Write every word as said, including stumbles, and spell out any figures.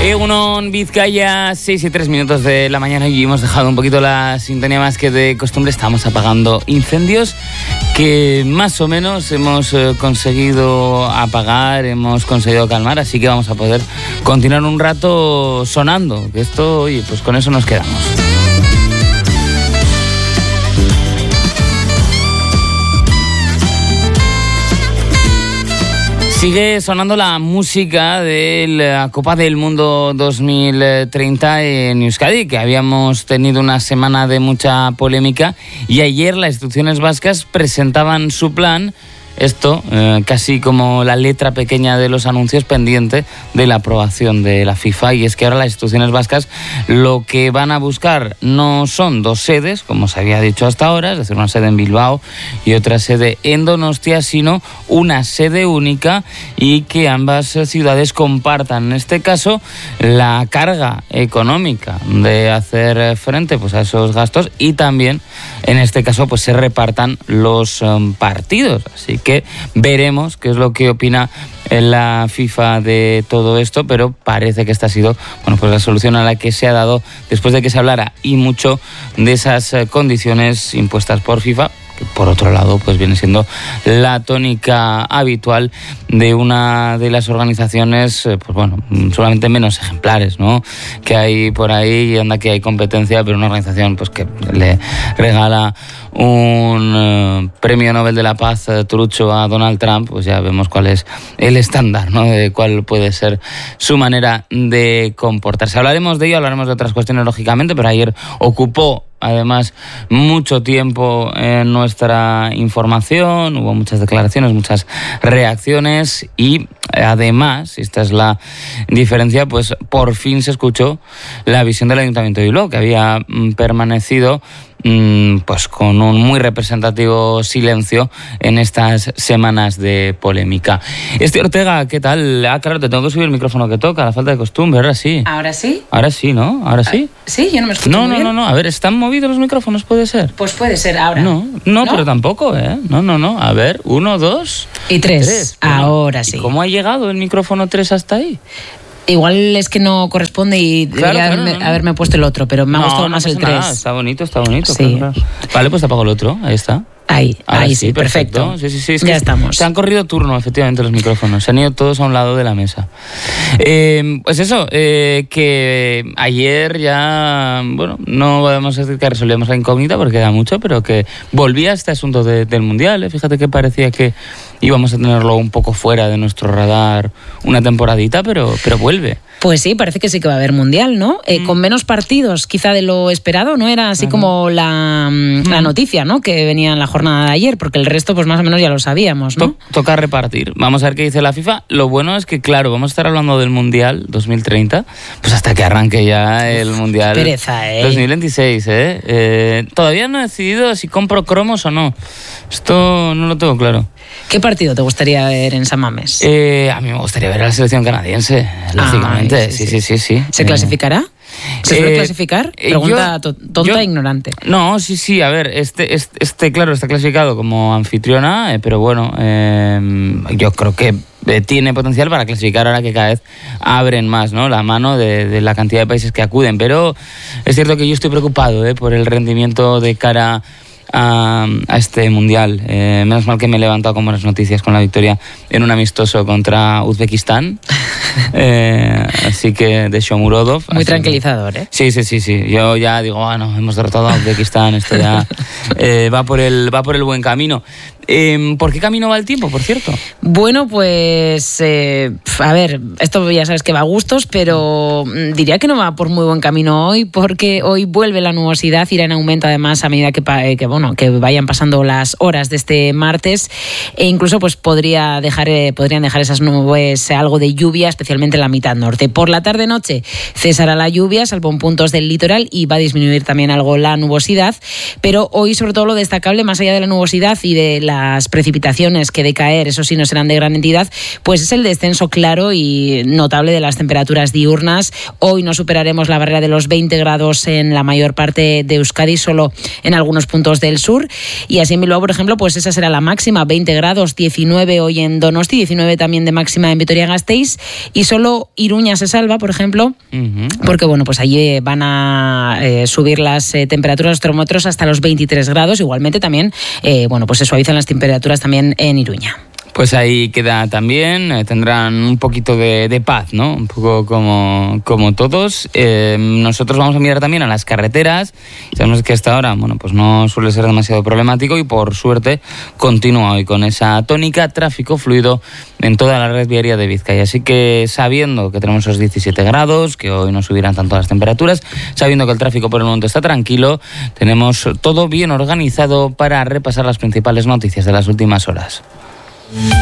Egunon, Vizcaya, seis y tres minutos de la mañana y hemos dejado un poquito la sintonía más que de costumbre. Estamos apagando incendios que más o menos hemos eh, conseguido apagar, hemos conseguido calmar, así que vamos a poder continuar un rato sonando, que esto, oye, pues con eso nos quedamos. Sigue sonando la música de la Copa del Mundo dos mil treinta en Euskadi, que habíamos tenido una semana de mucha polémica y ayer las instituciones vascas presentaban su plan. Esto, eh, casi como la letra pequeña de los anuncios, pendiente de la aprobación de la FIFA. Y es que ahora las instituciones vascas lo que van a buscar no son dos sedes, como se había dicho hasta ahora, es decir, una sede en Bilbao y otra sede en Donostia, sino una sede única y que ambas ciudades compartan, en este caso, la carga económica de hacer frente pues, a esos gastos y también, en este caso, pues se repartan los um, partidos. Así que que veremos qué es lo que opina la FIFA de todo esto, pero parece que esta ha sido bueno, pues la solución a la que se ha dado después de que se hablara y mucho de esas condiciones impuestas por FIFA, que por otro lado pues viene siendo la tónica habitual de una de las organizaciones, pues bueno, solamente menos ejemplares, ¿no?, que hay por ahí, y anda que hay competencia, pero una organización pues que le regala un uh, premio Nobel de la Paz uh, trucho a Donald Trump, pues ya vemos cuál es el estándar, ¿no?, de cuál puede ser su manera de comportarse. Hablaremos de ello, hablaremos de otras cuestiones, lógicamente, pero ayer ocupó además mucho tiempo en nuestra información, hubo muchas declaraciones, muchas reacciones y además, y esta es la diferencia, pues por fin se escuchó la visión del Ayuntamiento de Bilbao, que había mm, permanecido pues con un muy representativo silencio en estas semanas de polémica. Este Ortega, ¿qué tal? Ah, claro, te tengo que subir el micrófono que toca, la falta de costumbre, ahora sí. ¿Ahora sí? Ahora sí, ¿no? ¿Ahora sí? Sí, yo no me escucho No, muy no, bien. no, no, a ver, ¿están movidos los micrófonos? ¿Puede ser? Pues puede ser ahora. No, no, no, pero tampoco, ¿eh? No, no, no, a ver, uno, dos... Y tres, tres. Bueno, ahora sí. ¿y cómo ha llegado el micrófono tres hasta ahí? Igual es que no corresponde y Claro, debería claro, haberme, no, no. haberme puesto el otro, pero me ha No, gustado no más pasa el tres. nada, está bonito, está bonito. Sí. Claro, claro. Vale, pues te apago el otro, ahí está. Ahí, Ahora ahí sí, perfecto. Sí, sí, sí, es ya que estamos. Se han corrido turno, efectivamente, los micrófonos. Se han ido todos a un lado de la mesa. Eh, pues eso, eh, que ayer ya, bueno, no podemos decir que resolvemos la incógnita porque queda mucho, pero que volvía este asunto de, del Mundial. ¿eh? Fíjate que parecía que íbamos a tenerlo un poco fuera de nuestro radar una temporadita, pero, pero vuelve. Pues sí, parece que sí que va a haber Mundial, ¿no? Eh, mm. Con menos partidos, quizá de lo esperado, ¿no? Era así uh-huh. como la, la noticia, ¿no?, que venía en la jornada de ayer, porque el resto, pues más o menos ya lo sabíamos, ¿no? Toca repartir. Vamos a ver qué dice la FIFA. Lo bueno es que, claro, vamos a estar hablando del Mundial dos mil treinta, pues hasta que arranque ya el Mundial pereza, ¿eh? dos mil veintiséis, ¿eh? ¿eh? Todavía no he decidido si compro cromos o no. Esto no lo tengo claro. ¿Qué partido te gustaría ver en San Mamés? Eh, a mí me gustaría ver a la selección canadiense, lógicamente. Ay, sí, sí, sí, sí, sí. ¿Se eh, clasificará? ¿Se suele eh, clasificar? Pregunta yo, tonta yo, e ignorante. No, sí, sí, a ver, este, este, este claro, está clasificado como anfitriona, eh, pero bueno, eh, yo creo que eh, tiene potencial para clasificar ahora que cada vez abren más, ¿no?, la mano de, de la cantidad de países que acuden. Pero es cierto que yo estoy preocupado eh, por el rendimiento de cara A, a este Mundial. Eh, menos mal que me he levantado con buenas noticias con la victoria en un amistoso contra Uzbekistán. Eh, así que de Shomurodov. Muy así tranquilizador, que, ¿eh? Sí, sí, sí, sí. Yo ya digo, bueno, hemos derrotado a Uzbekistán, esto ya eh, va por el va por el buen camino. Eh, ¿Por qué camino va el tiempo, por cierto? Bueno, pues eh, a ver, esto ya sabes que va a gustos, pero diría que no va por muy buen camino hoy, porque hoy vuelve la nubosidad, irá en aumento además a medida que, que bueno que vayan pasando las horas de este martes, e incluso pues podría dejar eh, podrían dejar esas nubes algo de lluvia, especialmente en la mitad norte. Por la tarde noche cesará la lluvia, salvo en puntos del litoral, y va a disminuir también algo la nubosidad, pero hoy sobre todo lo destacable, más allá de la nubosidad y de la las precipitaciones que de caer, eso sí, no serán de gran entidad, pues es el descenso claro y notable de las temperaturas diurnas. Hoy no superaremos la barrera de los veinte grados en la mayor parte de Euskadi, solo en algunos puntos del sur. Y así en Bilbao, por ejemplo, pues esa será la máxima, veinte grados, diecinueve hoy en Donosti, diecinueve también de máxima en Vitoria-Gasteiz, Y solo Iruña se salva, por ejemplo, uh-huh. porque bueno, pues allí van a eh, subir las eh, temperaturas de los termómetros hasta los veintitrés grados. Igualmente también, eh, bueno, pues se suavizan las temperaturas también en Iruña. Pues ahí queda también, eh, tendrán un poquito de, de paz, ¿no? Un poco como, como todos. Eh, nosotros vamos a mirar también a las carreteras. Sabemos que hasta ahora, bueno, pues no suele ser demasiado problemático y por suerte continúa hoy con esa tónica, tráfico fluido en toda la red viaria de Vizcaya. Así que sabiendo que tenemos esos diecisiete grados, que hoy no subirán tanto las temperaturas, sabiendo que el tráfico por el momento está tranquilo, tenemos todo bien organizado para repasar las principales noticias de las últimas horas.